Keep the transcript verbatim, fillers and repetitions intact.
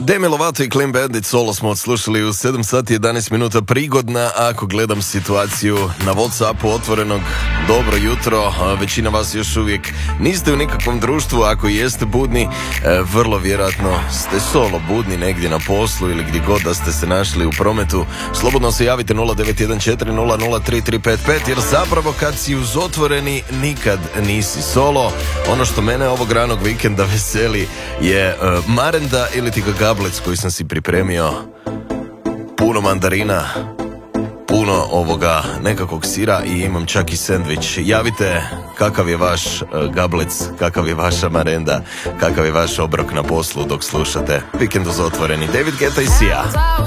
Demi Lovato i Clean Bandit solo smo odslušali u sedam sati jedanaest minuta. Prigodna, ako gledam situaciju na Whatsappu otvorenog. Dobro jutro, većina vas još uvijek niste u nikakvom društvu. Ako jeste budni, vrlo vjerojatno ste solo budni negdje na poslu ili gdje god da ste se našli u prometu. Slobodno se javite nula devet jedan četiri nula nula tri tri pet pet, jer zapravo kad si uz otvoreni nikad nisi solo. Ono što mene ovog ranog vikenda veseli je uh, marenda ili ti gablec koji sam si pripremio, puno mandarina, puno ovoga nekakvog sira i imam čak i sendvič. Javite kakav je vaš uh, gablec, kakav je vaša marenda, kakav je vaš obrok na poslu dok slušate Vikend uz otvoreni. David Guetta i Sia.